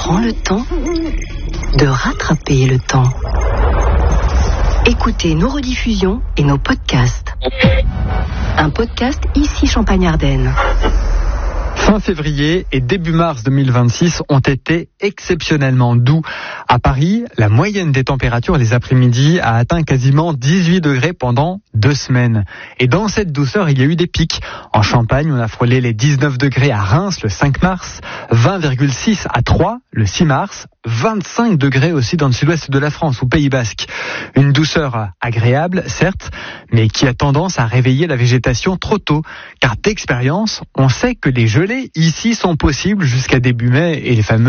prend le temps de rattraper le temps. Écoutez nos rediffusions et nos podcasts. Un podcast ici Champagne-Ardenne. Fin février et début mars 2026 ont été exceptionnellement doux. À Paris, la moyenne des températures les après-midi a atteint quasiment 18 degrés pendant 2 semaines. Et dans cette douceur, il y a eu des pics. En Champagne, on a frôlé les 19 degrés à Reims le 5 mars, 20,6 à Troyes le 6 mars, 25 degrés aussi dans le sud-ouest de la France, au Pays Basque. Une douceur agréable, certes, mais qui a tendance à réveiller la végétation trop tôt. Car d'expérience, on sait que les gelées ici sont possibles jusqu'à début mai et les fameux